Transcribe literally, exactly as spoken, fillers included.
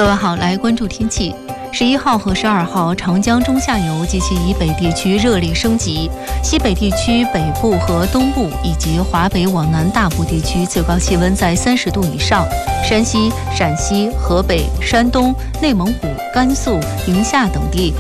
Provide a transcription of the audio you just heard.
各位好，来关注天气。十一号和十二号，长江中下游及其以北地区热力升级，西北地区北部和东部以及华北往南大部地区最高气温在三十度以上。山西、陕西、河北、山东、内蒙古、甘肃、宁夏等地